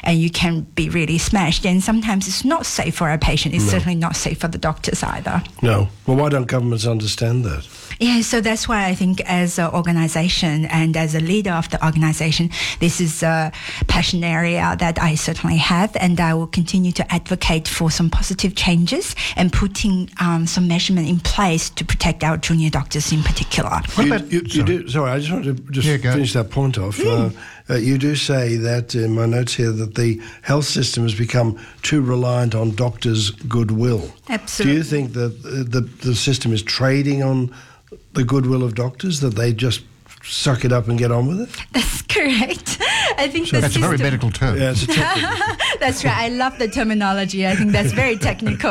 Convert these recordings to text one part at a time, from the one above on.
and you can be really smashed. And sometimes it's not safe for a patient. It's certainly not safe for the doctors either. No. Well, why don't governments understand that? Yeah, so that's why I think as an organization and as a leader of the organization, this is a passion area that I certainly have, and I will continue to advocate for some positive changes and putting some measurement in place to protect our junior doctors in particular. You do, sorry, I just want to finish that point off. You do say that in my notes here that the health system has become too reliant on doctors' goodwill. Absolutely. Do you think that the system is trading on the goodwill of doctors, that they just suck it up and get on with it? That's correct. I think that's a very medical term. Yeah, it's a technical. That's right. I love the terminology. I think that's very technical.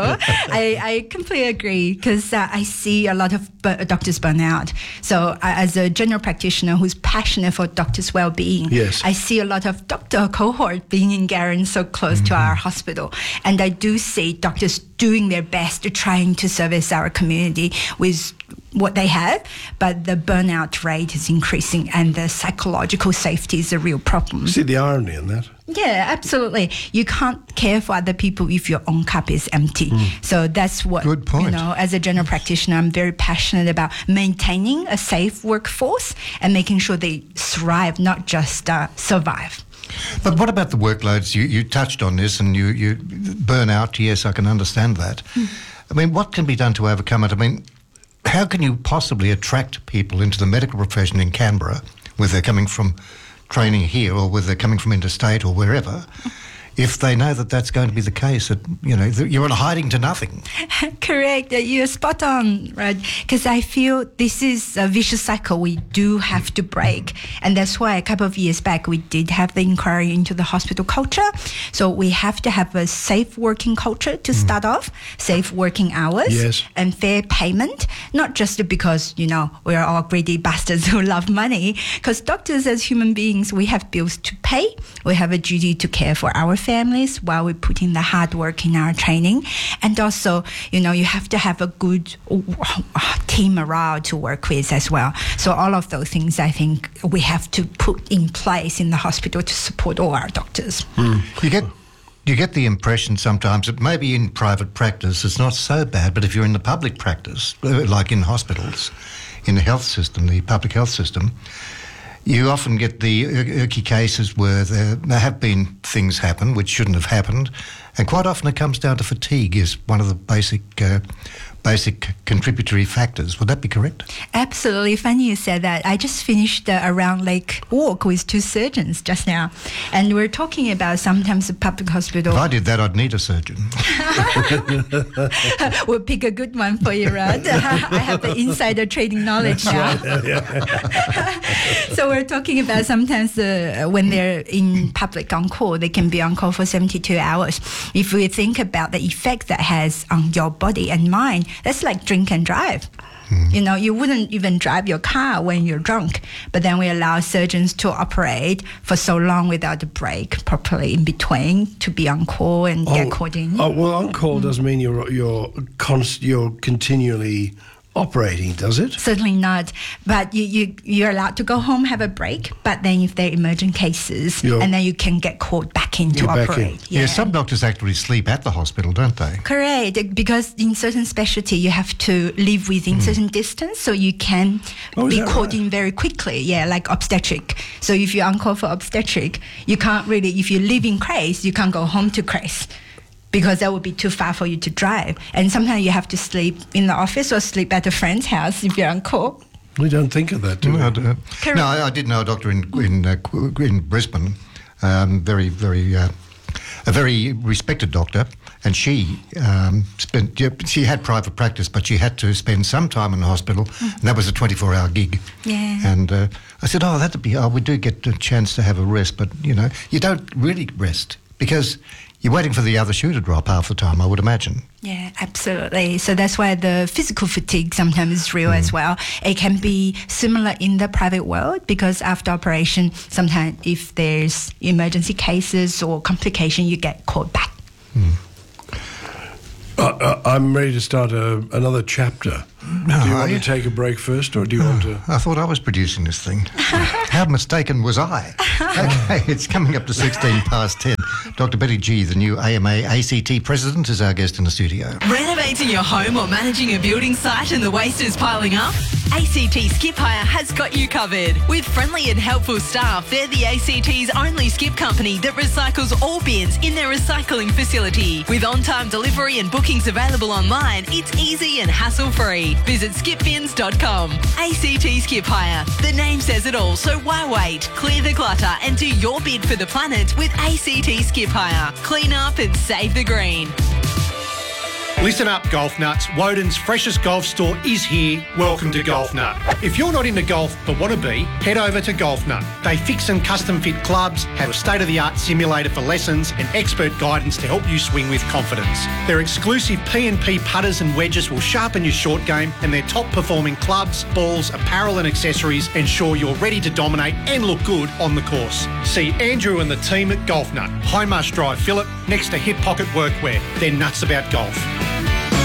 I completely agree because I see a lot of doctors burn out. So as a general practitioner who's passionate for doctors' well-being, yes, I see a lot of doctor cohort being in Garran so close to our hospital. And I do see doctors doing their best to trying to service our community with what they have, but the burnout rate is increasing and the psychological safety is a real problem. See the irony in that? Yeah, absolutely. You can't care for other people if your own cup is empty. So that's what, good point. As a general practitioner, I'm very passionate about maintaining a safe workforce and making sure they thrive, not just survive. But what about the workloads? You touched on this, and you burn out. Yes, I can understand that. I mean, what can be done to overcome it? I mean, how can you possibly attract people into the medical profession in Canberra, whether they're coming from training here or whether they're coming from interstate or wherever, if they know that that's going to be the case, that, you're hiding to nothing? Correct. You're spot on, right? Because I feel this is a vicious cycle we do have to break. And that's why a couple of years back, we did have the inquiry into the hospital culture. So we have to have a safe working culture to start off, safe working hours, yes, and fair payment, not just because, we're all greedy bastards who love money. Because doctors as human beings, we have bills to pay. We have a duty to care for our families while we put in the hard work in our training. And also, you have to have a good team morale to work with as well. So all of those things, I think, we have to put in place in the hospital to support all our doctors. You get the impression sometimes that maybe in private practice it's not so bad, but if you're in the public practice, like in hospitals, in the health system, the public health system, you often get the irky cases where there have been things happen which shouldn't have happened, and quite often it comes down to fatigue is one of the basic contributory factors. Would that be correct? Absolutely. Funny you said that. I just finished a Round Lake walk with 2 surgeons just now, and we're talking about sometimes the public hospital. If I did that, I'd need a surgeon. We'll pick a good one for you, Rod. I have the insider trading knowledge now. So we're talking about sometimes when they're in public on call, they can be on call for 72 hours. If we think about the effect that has on your body and mind, that's like drink and drive. You wouldn't even drive your car when you're drunk, but then we allow surgeons to operate for so long without a break properly in between to be on call and get called in. Oh, well, on call doesn't mean you're continually operating, does it? Certainly not. But you're allowed to go home, have a break, but then if there are emergent cases, and then you can get called back in to operate. Yeah, some doctors actually sleep at the hospital, don't they? Correct, because in certain specialty you have to live within certain distance, so you can be called in very quickly. Yeah, like obstetric. So if you're on call for obstetric, you can't really, if you live in Crace, you can't go home to Crace, because that would be too far for you to drive. And sometimes you have to sleep in the office or sleep at a friend's house if you're on call. We don't think of that, do we? No, I did know a doctor in Brisbane, very, very, a very respected doctor, and she she had private practice, but she had to spend some time in the hospital, and that was a 24-hour gig. Yeah. And I said, we do get a chance to have a rest, but, you don't really rest because you're waiting for the other shoe to drop half the time, I would imagine. Yeah, absolutely. So that's why the physical fatigue sometimes is real as well. It can be similar in the private world because after operation, sometimes if there's emergency cases or complication, you get called back. I'm ready to start another chapter. No, do you want to take a break first, or do you want to... I thought I was producing this thing. How mistaken was I? Okay, it's coming up to 10. Dr. Betty G, the new AMA ACT president, is our guest in the studio. Renovating your home or managing a building site and the waste is piling up? ACT Skip Hire has got you covered. With friendly and helpful staff, they're the ACT's only skip company that recycles all bins in their recycling facility. With on-time delivery and bookings available online, it's easy and hassle-free. Visit skipbins.com. ACT Skip Hire. The name says it all, so why wait? Clear the clutter and do your bid for the planet with ACT Skip Hire. Clean up and save the green. Listen up, golf nuts. Woden's freshest golf store is here. Welcome to Golf Nut. If you're not into golf but want to be, head over to Golf Nut. They fix and custom fit clubs, have a state-of-the-art simulator for lessons and expert guidance to help you swing with confidence. Their exclusive P&P putters and wedges will sharpen your short game, and their top-performing clubs, balls, apparel and accessories ensure you're ready to dominate and look good on the course. See Andrew and the team at Golf Nut, Hindmarsh Drive, Phillip, next to Hip Pocket Workwear. They're nuts about golf.